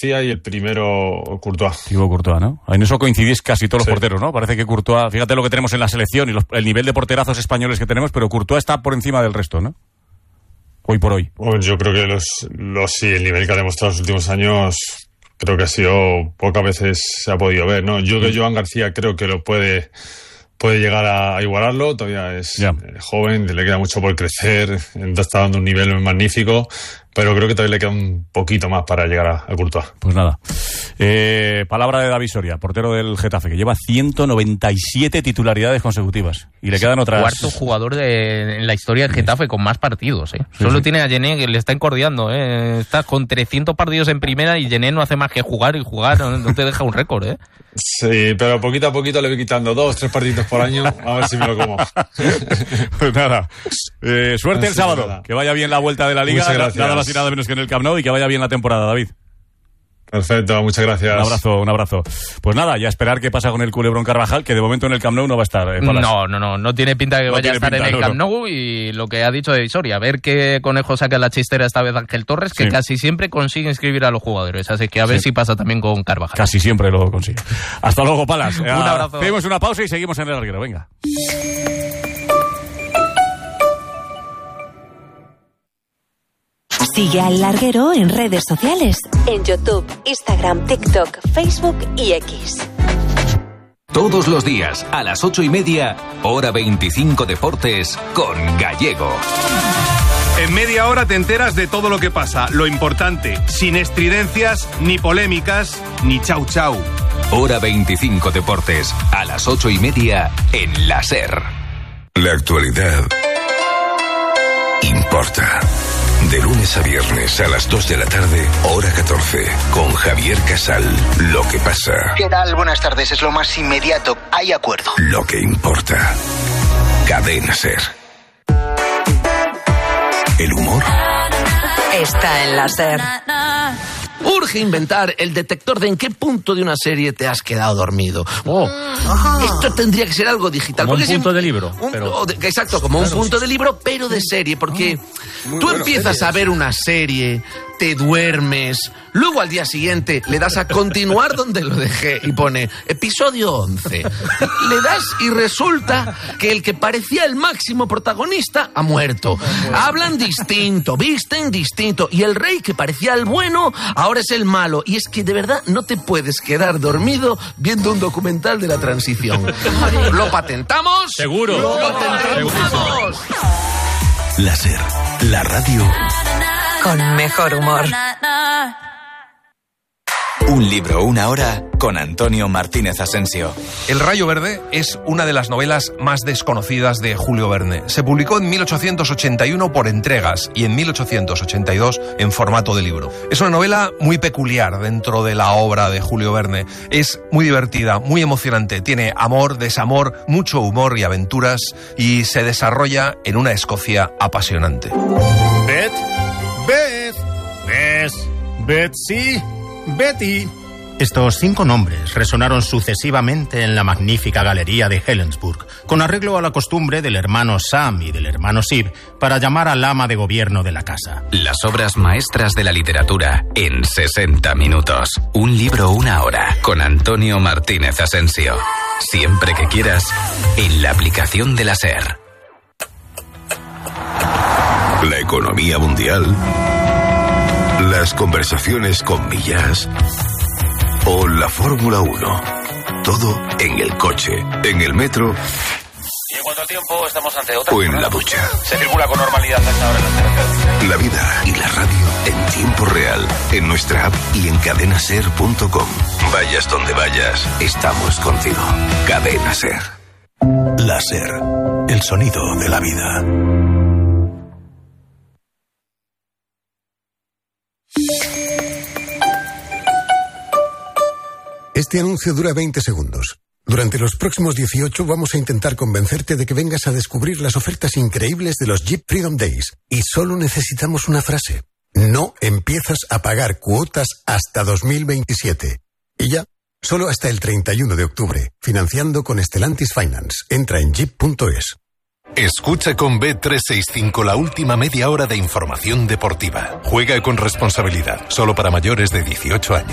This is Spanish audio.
García y el primero Courtois. Thibaut Courtois, ¿no? En eso coincidís casi todos los porteros, ¿no? Parece que Courtois, fíjate lo que tenemos en la selección y el nivel de porterazos españoles que tenemos, pero Courtois está por encima del resto, ¿no? Hoy por hoy. Bueno, yo creo que sí, el nivel que ha demostrado en los últimos años, creo que ha sido, pocas veces se ha podido ver, ¿no? Yo que Joan García creo que lo puede llegar a igualarlo, todavía es joven, le queda mucho por crecer, está dando un nivel magnífico, pero creo que todavía le queda un poquito más para llegar a Courtois. Pues nada. Palabra de David Soria, portero del Getafe, que lleva 197 titularidades consecutivas. Y le quedan otras... Cuarto jugador en la historia del Getafe con más partidos. Solo tiene a Gené, que le está encordiando. Está con 300 partidos en primera y Gené no hace más que jugar y jugar. No te deja un récord, Sí, pero poquito a poquito le voy quitando 2-3 partidos por año, a ver si me lo como. Pues nada. Suerte el sábado. Nada. Que vaya bien la vuelta de la Liga. Nada más y nada menos que en el Camp Nou, y que vaya bien la temporada, David. Perfecto, muchas gracias. Un abrazo. Pues nada, ya esperar qué pasa con el Culebrón Carvajal, que de momento en el Camp Nou no va a estar. No tiene pinta de que vaya a estar en el Camp Nou, y lo que ha dicho de Soria, a ver qué conejo saca la chistera esta vez Ángel Torres, que casi siempre consigue inscribir a los jugadores, así que a ver si pasa también con Carvajal. Casi siempre lo consigue. Hasta luego, Palas. Un abrazo. Hacemos una pausa y seguimos en el larguero, venga. Sigue al Larguero en redes sociales, en YouTube, Instagram, TikTok, Facebook y X. Todos los días, a las 8:30, Hora 25 Deportes, con Gallego. En media hora te enteras de todo lo que pasa, lo importante, sin estridencias, ni polémicas, ni chau chau. Hora 25 Deportes, a las 8:30, en la SER. La actualidad importa. De lunes a viernes a las 2 de la tarde, hora 14, con Javier Casal. Lo que pasa. ¿Qué tal? Buenas tardes, es lo más inmediato. Hay acuerdo. Lo que importa. Cadena SER. El humor está en la SER. Urge inventar el detector de en qué punto de una serie te has quedado dormido. Esto tendría que ser algo digital. Como un punto de libro. Exacto, como un punto de libro, pero de serie. Porque tú empiezas a ver una serie, te duermes, luego al día siguiente le das a continuar donde lo dejé y pone episodio 11. Le das y resulta que el que parecía el máximo protagonista ha muerto. Hablan distinto, visten distinto, y el rey que parecía el bueno ahora es el malo. Y es que de verdad no te puedes quedar dormido viendo un documental de la transición. ¿Lo patentamos? Seguro. ¡Lo patentamos! La SER, la radio con mejor humor. Un libro, una hora, con Antonio Martínez Asensio. El Rayo Verde es una de las novelas más desconocidas de Julio Verne. Se publicó en 1881 por entregas y en 1882 en formato de libro. Es una novela muy peculiar dentro de la obra de Julio Verne. Es muy divertida, muy emocionante. Tiene amor, desamor, mucho humor y aventuras, y se desarrolla en una Escocia apasionante. Betsy, Betty. Estos 5 nombres resonaron sucesivamente en la magnífica galería de Helensburgh, con arreglo a la costumbre del hermano Sam y del hermano Sib para llamar al ama de gobierno de la casa. Las obras maestras de la literatura en 60 minutos. Un libro, una hora, con Antonio Martínez Asensio. Siempre que quieras, en la aplicación de la SER. La economía mundial, las conversaciones con Millas o la Fórmula 1. Todo en el coche, en el metro. Y en cuanto al tiempo, estamos ante otra. O en la ducha. Se circula con normalidad hasta ahora en la tercera. La vida y la radio en tiempo real, en nuestra app y en cadenaser.com. Vayas donde vayas, estamos contigo. Cadena SER. La SER, el sonido de la vida. Este anuncio dura 20 segundos. Durante los próximos 18 vamos a intentar convencerte de que vengas a descubrir las ofertas increíbles de los Jeep Freedom Days. Y solo necesitamos una frase. No empiezas a pagar cuotas hasta 2027. Y ya, solo hasta el 31 de octubre. Financiando con Stellantis Finance. Entra en jeep.es. Escucha con Bet365 la última media hora de información deportiva. Juega con responsabilidad. Solo para mayores de 18 años.